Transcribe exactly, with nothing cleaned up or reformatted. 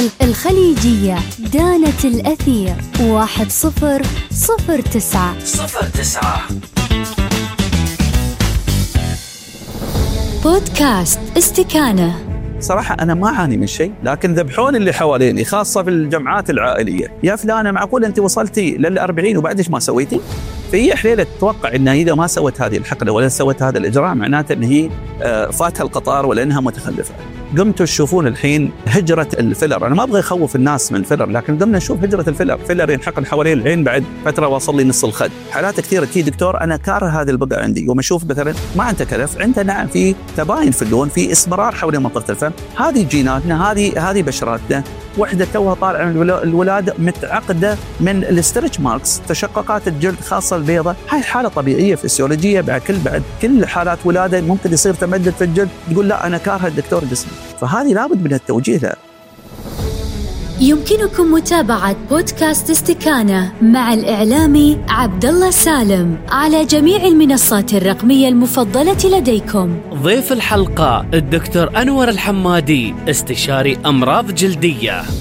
الخليجية دانت الأثير واحد صفر صفر تسعة صفر تسعة. بودكاست استكانة. صراحة أنا ما أعاني من شيء، لكن ذبحون اللي حواليني خاصة في الجمعات العائلية. يا فلانة معقول أنت وصلتي للأربعين وبعدش ما سويتي؟ فهي حليلة تتوقع أنها إذا ما سوت هذه الحقلة ولا سوت هذا الإجراء معناته أن هي فاتها القطار ولا أنها متخلفة. قمتوا تشوفون الحين هجرة الفيلر. أنا ما أبغى أخوف الناس من الفيلر، لكن قمنا نشوف هجرة الفيلر. فيلر ينحقن حوالين العين بعد فترة وصل لي نص الخد. حالات كثيرة تي دكتور أنا كاره هذه البقعة عندي، يوم أشوف مثلا ما أنت كلف، أنت نعم في تباين في اللون، في اسمرار حوالين منطقة الفم. هذه جيناتنا، هذه هذه بشراتنا. وحدة توها طالعة من الولادة متعقدة من الاسترتش ماركس، تشققات الجلد خاصة البيضة. هاي حالة طبيعية فسيولوجية. بعد كل بعد كل حالات ولادة ممكن يصير تمدد في الجلد، تقول لا أنا كاره الدكتور جسمي. فهذه لابد من التوجيه لها. يمكنكم متابعة بودكاست استكانة مع الإعلامي عبد الله سالم على جميع المنصات الرقمية المفضلة لديكم. ضيف الحلقة الدكتور أنور الحمادي، استشاري أمراض جلدية.